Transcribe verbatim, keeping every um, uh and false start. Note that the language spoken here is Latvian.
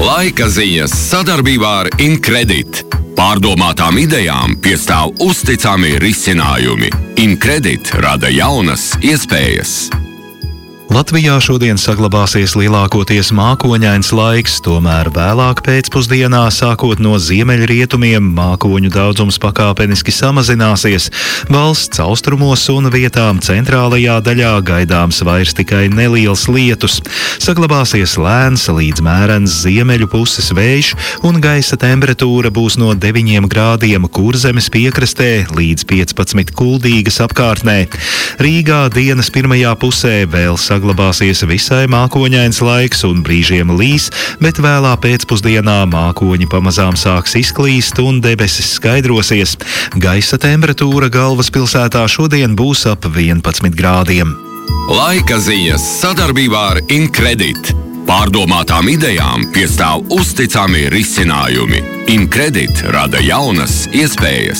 Laika ziņas sadarbībā ar Incredit. Pārdomātām idejām piestāv uzticami risinājumi. Incredit rada jaunas iespējas. Latvijā šodien saglabāsies lielākoties mākoņains laiks, tomēr vēlāk pēcpusdienā, sākot no ziemeļrietumiem, mākoņu daudzums pakāpeniski samazināsies. Valsts austrumos un vietām centrālajā daļā gaidāms vairs tikai neliels lietus. Saglabāsies lēns līdz mērens ziemeļu puses vējš, un gaisa temperatūra būs no deviņiem grādiem Kurzemes piekrastē līdz piecpadsmit Kuldīgas apkārtnē. Rīgā dienas pirmajā pusē vēl saglabāsies Saglabāsies visai mākoņains laiks un brīžiem līs, bet vēlā pēcpusdienā mākoņi pamazām sāks izklīst un debesis skaidrosies. Gaisa temperatūra galvaspilsētā šodien būs ap vienpadsmit grādiem. Laika ziņas sadarbībā ar Incredit. Pārdomātām idejām piestāv uzticami risinājumi. Incredit rada jaunas iespējas.